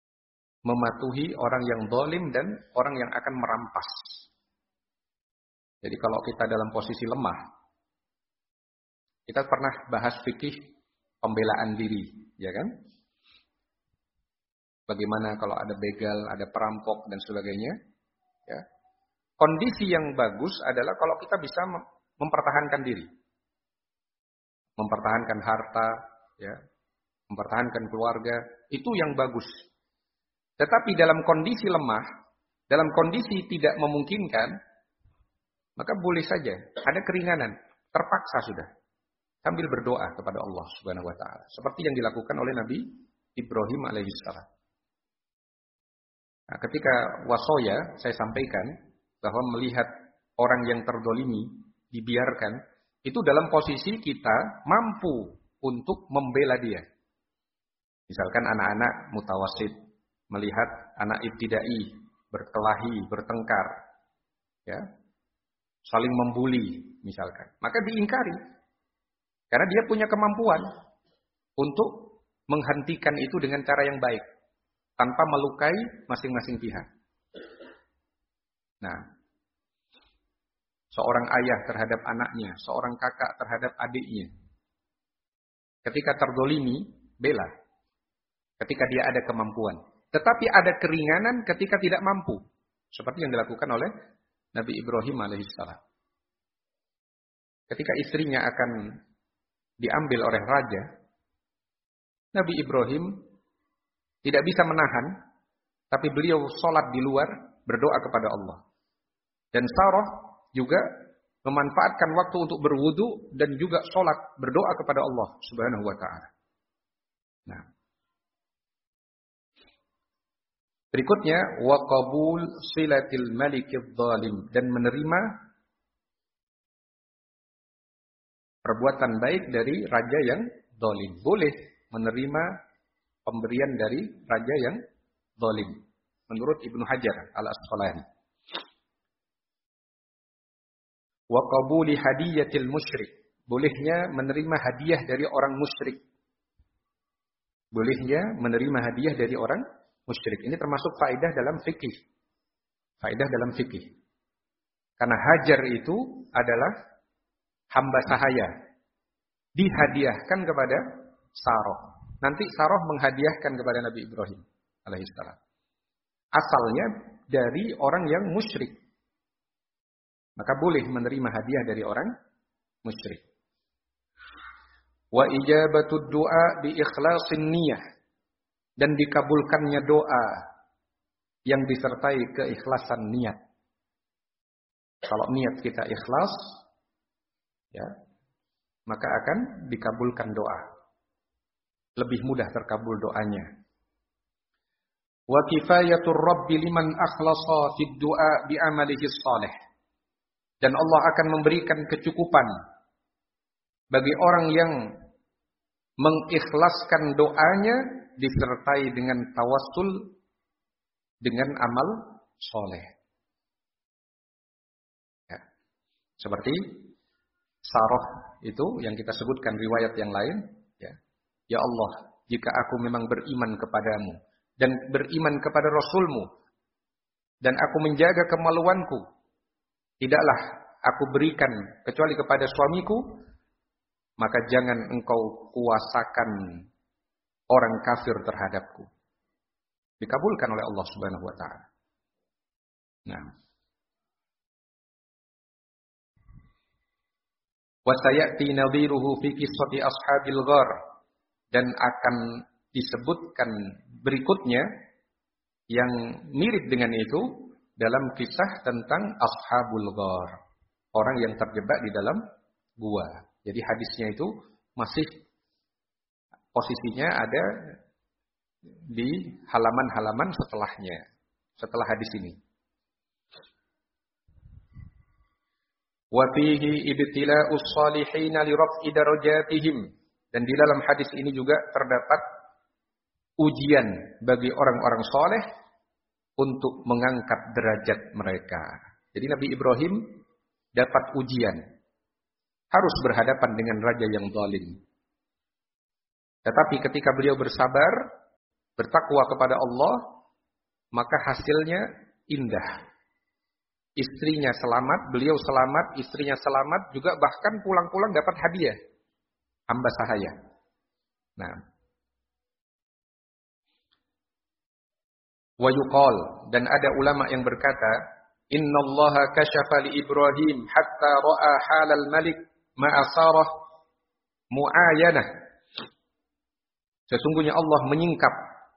Speaker 1: mematuhi orang yang zalim dan orang yang akan merampas. Jadi kalau kita dalam posisi lemah, kita pernah bahas fikih pembelaan diri, ya kan? Bagaimana kalau ada begal, ada perampok dan sebagainya, ya. Kondisi yang bagus adalah kalau kita bisa mempertahankan diri. Mempertahankan harta, ya, mempertahankan keluarga, itu yang bagus. Tetapi dalam kondisi lemah, dalam kondisi tidak memungkinkan, maka boleh saja ada keringanan, terpaksa sudah, sambil berdoa kepada Allah Subhanahu wa taala, seperti yang dilakukan oleh Nabi Ibrahim alaihissalam. Nah, ketika wasoya saya sampaikan bahwa melihat orang yang terdolimi dibiarkan, itu dalam posisi kita mampu untuk membela dia. Misalkan anak-anak mutawasid melihat anak ibtidai berkelahi, bertengkar, ya, saling membuli misalkan, maka diingkari karena dia punya kemampuan untuk menghentikan itu dengan cara yang baik tanpa melukai masing-masing pihak. Nah, seorang ayah terhadap anaknya, seorang kakak terhadap adiknya, ketika terdolimi, bela. Ketika dia ada kemampuan. Tetapi ada keringanan ketika tidak mampu. Seperti yang dilakukan oleh Nabi Ibrahim alaihissalam. Ketika istrinya akan diambil oleh raja, Nabi Ibrahim tidak bisa menahan, tapi beliau sholat di luar, berdoa kepada Allah. Dan Sarah juga memanfaatkan waktu untuk berwudu dan juga sholat, berdoa kepada Allah Subhanahu wa ta'ala. Nah, berikutnya, wa qabul silatil malikidz zalim, dan menerima perbuatan baik dari raja yang zalim. Boleh menerima pemberian dari raja yang zalim, menurut Ibnu Hajar Al-Asqalani. Wa qabuli hadiyatil musyrik, bolehnya menerima hadiah dari orang musyrik. Bolehnya menerima hadiah dari orang musyrik. Ini termasuk faedah dalam fikih. Faedah dalam fikih. Karena Hajar itu adalah hamba sahaya. Dihadiahkan kepada Sarah. Nanti Sarah menghadiahkan kepada Nabi Ibrahim alaihissalam. Asalnya dari orang yang musyrik. Maka boleh menerima hadiah dari orang musyrik. Wa ijabatud du'a bi ikhlasin niyah, dan dikabulkannya doa yang disertai keikhlasan niat. Kalau niat kita ikhlas, ya, maka akan dikabulkan doa. Lebih mudah terkabul doanya. Wa kifayatur rabbi liman akhlasa fid du'a bi amalihi shalih. Dan Allah akan memberikan kecukupan bagi orang yang mengikhlaskan doanya disertai dengan tawassul dengan amal soleh. Ya. Seperti Sarah itu yang kita sebutkan riwayat yang lain. Ya, ya Allah, jika aku memang beriman kepadamu dan beriman kepada Rasulmu dan aku menjaga kemaluanku, tidaklah aku berikan kecuali kepada suamiku, maka jangan engkau kuasakan orang kafir terhadapku. Dikabulkan oleh Allah Subhanahu wa taala. Nah. Wa sayati nadhiruhu fi qissati ashabil ghar, dan akan disebutkan berikutnya yang mirip dengan itu dalam kisah tentang ashabul ghar, orang yang terjebak di dalam gua. Jadi hadisnya itu masih posisinya ada di halaman-halaman setelahnya, setelah hadis ini. Wa fihi ibtila'us shalihin li raf'i darajatihim, dan di dalam hadis ini juga terdapat ujian bagi orang-orang saleh untuk mengangkat derajat mereka. Jadi Nabi Ibrahim dapat ujian, harus berhadapan dengan raja yang zalim. Tetapi ketika beliau bersabar, bertakwa kepada Allah, maka hasilnya indah. Istrinya selamat, beliau selamat, istrinya selamat, juga bahkan pulang-pulang dapat hadiah. Hamba sahaya. Nah. Wa yuqal, dan ada ulama yang berkata, innallaha kasyafa li Ibrahim hatta ra'a halal malik ma'a Sarah mu'ayanah. Sesungguhnya Allah menyingkap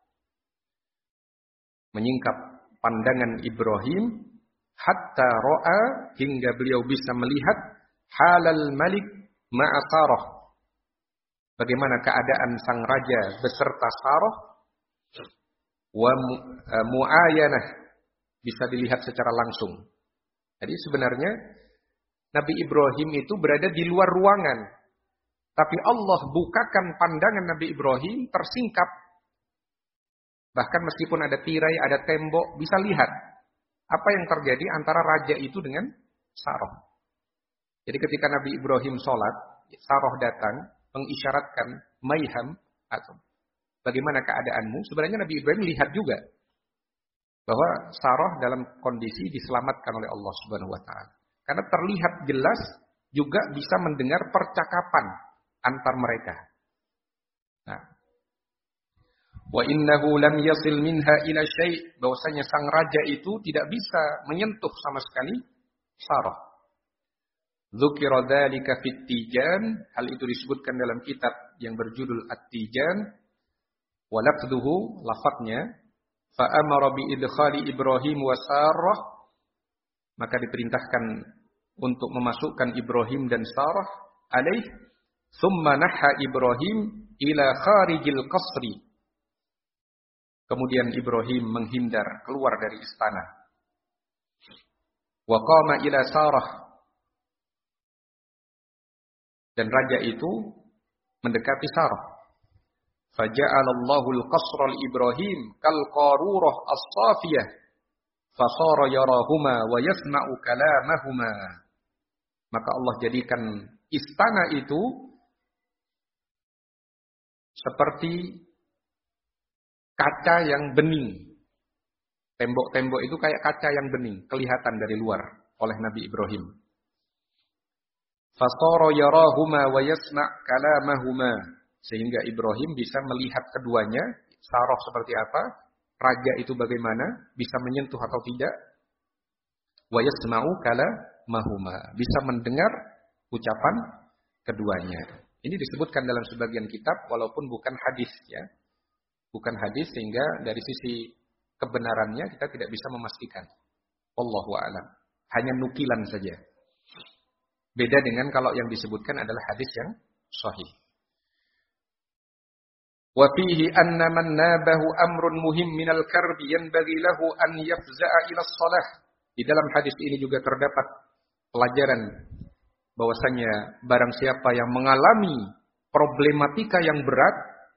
Speaker 1: menyingkap pandangan Ibrahim hatta ra'a, hingga beliau bisa melihat halal malik ma'a Sarah. Bagaimana keadaan sang raja beserta Sarah, wa mu'ayanah, bisa dilihat secara langsung. Jadi sebenarnya Nabi Ibrahim itu berada di luar ruangan, tapi Allah bukakan pandangan Nabi Ibrahim tersingkap. Bahkan meskipun ada tirai, ada tembok, bisa lihat apa yang terjadi antara raja itu dengan Sarah. Jadi ketika Nabi Ibrahim sholat, Sarah datang mengisyaratkan maiham, atau bagaimana keadaanmu. Sebenarnya Nabi Ibrahim lihat juga bahwa Sarah dalam kondisi diselamatkan oleh Allah Subhanahu wa taala. Karena terlihat jelas juga bisa mendengar percakapan antar mereka. Nah, wa innahu lam yasil minha ila syai', bahwasanya sang raja itu tidak bisa menyentuh sama sekali Sarah. Dzukira dzalika fit Tijan, hal itu disebutkan dalam kitab yang berjudul At-Tijan. Wa lafdhuhu, lafadznya, fa amara bi idkhali Ibrahim wa Sarah, maka diperintahkan untuk memasukkan Ibrahim dan Sarah alaih, thumma naha Ibrahim ila kharijil qasri. Kemudian Ibrahim menghindar keluar dari istana. Wa qama ila Sarah, dan raja itu mendekati Sarah. Faja'alallahu al-qasra al-Ibrahim kal-qarurah as-safiyah fasara yarahuma wa yasma'u kalamahuma. Maka Allah jadikan istana itu seperti kaca yang bening. Tembok-tembok itu kayak kaca yang bening, kelihatan dari luar oleh Nabi Ibrahim. Fasara yarahuma wa yasma' kalamahuma, sehingga Ibrahim bisa melihat keduanya, Sarah seperti apa, raja itu bagaimana, bisa menyentuh atau tidak. Wa yasma'u kalamahuma, bisa mendengar ucapan keduanya. Ini disebutkan dalam sebagian kitab walaupun bukan hadis ya. Bukan hadis, sehingga dari sisi kebenarannya kita tidak bisa memastikan. Wallahu a'lam. Hanya nukilan saja. Beda dengan kalau yang disebutkan adalah hadis yang sahih. Wa fihi anna man nabahu amrun muhim minal karbi yanbaghi lahu an yafza'a ila shalah. Di dalam hadis ini juga terdapat pelajaran bahwasanya barang siapa yang mengalami problematika yang berat,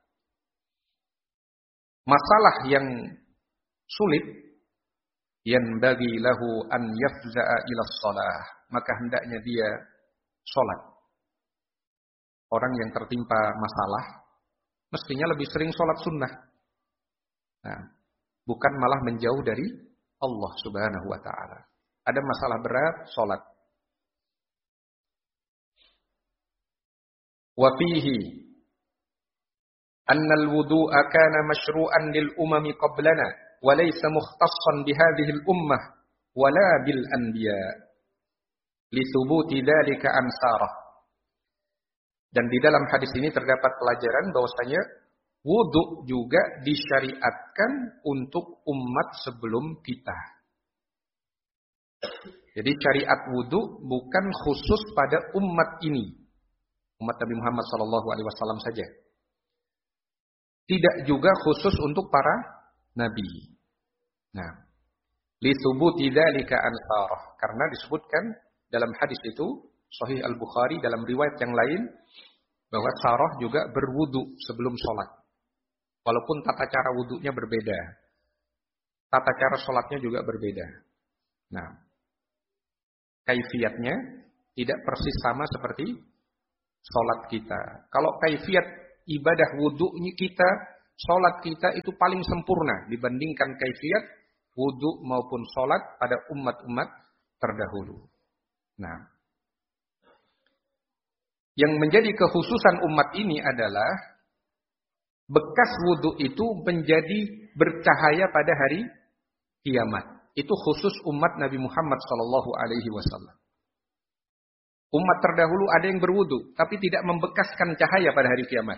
Speaker 1: masalah yang sulit, yanbaghi lahu an yafza'a ila shalah, maka hendaknya dia sholat. Orang yang tertimpa masalah mestinya lebih sering sholat sunnah. Nah, bukan malah menjauh dari Allah Subhanahu wa ta'ala. Ada masalah berat, sholat. Wa fihi anna al-wudu'a kana mashru'an lil umami qablana wa laysa mukhtassan bi hadhihi al-ummah wala bil anbiya' li thubuti dzalika an Sarah. Dan di dalam hadis ini terdapat pelajaran bahwasanya wudu juga disyariatkan untuk umat sebelum kita. Jadi syariat wudu bukan khusus pada umat ini, umat Nabi Muhammad sallallahu alaihi wasallam saja. Tidak juga khusus untuk para nabi. Nah, li thubuti dzalika an Sarah, karena disebutkan dalam hadis itu, Sahih Al-Bukhari dalam riwayat yang lain, bahwa Sarah juga berwudu sebelum sholat. Walaupun tata cara wudunya berbeda. Tata cara sholatnya juga berbeda. Nah, kaifiyatnya tidak persis sama seperti sholat kita. Kalau kaifiyat ibadah wudunya kita, sholat kita itu paling sempurna dibandingkan kaifiyat wudhu maupun sholat pada umat-umat terdahulu. Nah, yang menjadi kekhususan umat ini adalah bekas wudhu itu menjadi bercahaya pada hari kiamat. Itu khusus umat Nabi Muhammad shallallahu alaihi wasallam. Umat terdahulu ada yang berwudhu, tapi tidak membekaskan cahaya pada hari kiamat.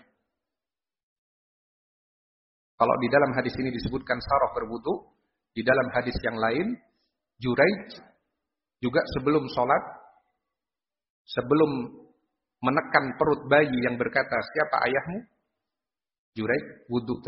Speaker 1: Kalau di dalam hadis ini disebutkan Sarah berwudhu, di dalam hadis yang lain, Juraij juga sebelum sholat, sebelum menekan perut bayi yang berkata, siapa ayahmu? Juraij wudhu